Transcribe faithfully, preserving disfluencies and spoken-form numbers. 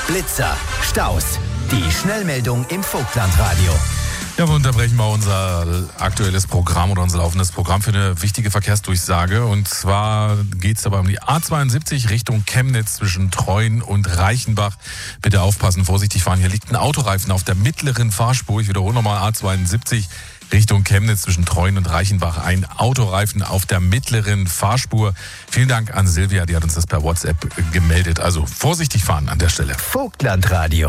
Blitzer, Staus. Die Schnellmeldung im Vogtlandradio. Ja, wir unterbrechen mal unser aktuelles Programm oder unser laufendes Programm für eine wichtige Verkehrsdurchsage. Und zwar geht es dabei um die A zweiundsiebzig Richtung Chemnitz zwischen Treuen und Reichenbach. Bitte aufpassen, vorsichtig fahren. Hier liegt ein Autoreifen auf der mittleren Fahrspur. Ich wiederhole nochmal, A zweiundsiebzig Richtung Chemnitz zwischen Treuen und Reichenbach. Ein Autoreifen auf der mittleren Fahrspur. Vielen Dank an Silvia, die hat uns das per WhatsApp gemeldet. Also vorsichtig fahren an der Stelle. Vogtlandradio.